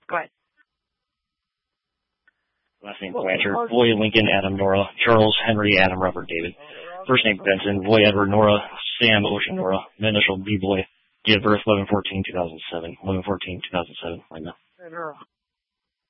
Go ahead. Last name Blanchard. Boy Lincoln Adam Nora. Charles Henry Adam Robert David. First name Benson. Boy Edward Nora. Sam Ocean Nora. Initial B Boy. Date of birth 11/14/2007. 11/14/2007. Right now.